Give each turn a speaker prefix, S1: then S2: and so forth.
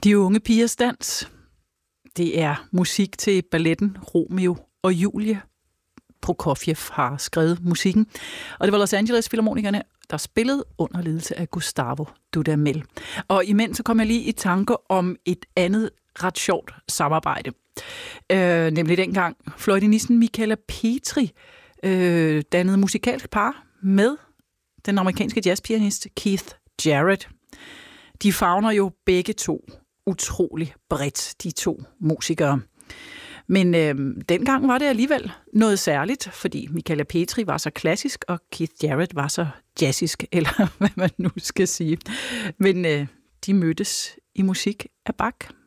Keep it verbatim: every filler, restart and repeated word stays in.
S1: De unge pigers dans. Det er musik til balletten Romeo og Julie. Prokofjev har skrevet musikken, og det var Los Angeles Filharmonikerne, der spillede under ledelse af Gustavo Dudamel. Og imens så kom jeg lige i tanke om et andet ret sjovt samarbejde. Øh, nemlig dengang fløjtenisten Michala Petri øh, dannede musikalsk par med den amerikanske jazzpianist Keith Jarrett. De favner jo begge to utrolig bredt, de to musikere. Men øh, dengang var det alligevel noget særligt, fordi Michala Petri var så klassisk, og Keith Jarrett var så jazzisk, eller hvad man nu skal sige. Men øh, de mødtes i musik af Bach.